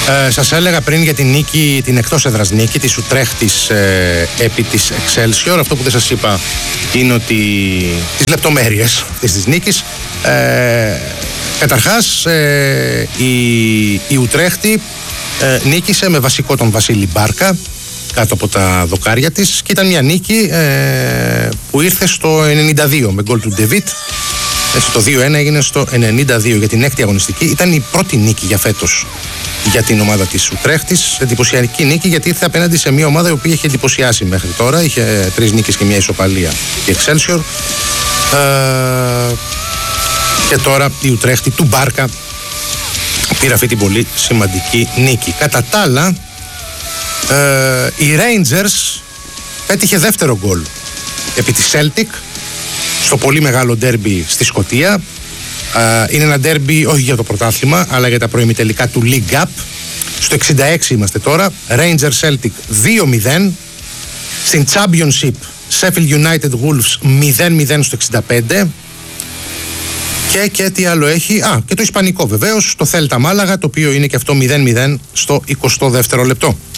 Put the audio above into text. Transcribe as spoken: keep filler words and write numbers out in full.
Ε, σας έλεγα πριν για την νίκη, την εκτός έδρας νίκη της Ουτρέχτης ε, επί της Excelsior. Αυτό που δεν σας είπα είναι ότι τις λεπτομέρειες αυτής της νίκης. Ε, καταρχάς ε, η, η Ουτρέχτη ε, νίκησε με βασικό τον Βασίλη Μπάρκα κάτω από τα δοκάρια της και ήταν μια νίκη ε, που ήρθε στο ενενήντα δύο με γκολ του Ντεβίτ. Έτσι, το δύο ένα έγινε στο ενενήντα δύο για την έκτη αγωνιστική. Ήταν η πρώτη νίκη για φέτος για την ομάδα της Ουτρέχτης. Εντυπωσιακή νίκη, γιατί ήρθε απέναντι σε μια ομάδα η οποία είχε εντυπωσιάσει μέχρι τώρα. Είχε τρεις νίκες και μια ισοπαλία η Excelsior. Ε, και τώρα η Ουτρέχτη του Μπάρκα πήρε αυτή την πολύ σημαντική νίκη. Κατά τα άλλα, ε, η Rangers πέτυχε δεύτερο γκολ επί της Celtic στο πολύ μεγάλο ντέρμπι στη Σκωτία. Είναι ένα ντέρμπι όχι για το πρωτάθλημα, αλλά για τα προημιτελικά του League Cup. Στο εξήντα έξι είμαστε τώρα. Rangers Celtic δύο μηδέν. Στην Championship Sheffield United Wolves μηδέν μηδέν στο εξήντα πέντε. Και, και τι άλλο έχει? Α, και το ισπανικό βεβαίως, το Celta Μάλαγα, το οποίο είναι και αυτό μηδέν μηδέν στο εικοστό δεύτερο λεπτό.